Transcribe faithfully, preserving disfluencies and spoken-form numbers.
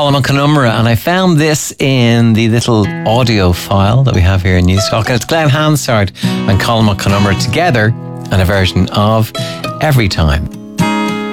Colin Conumra, and I found this in the little audio file that we have here in Newstalk, and it's Glenn Hansard and Colin Conumra together and a version of Every Time.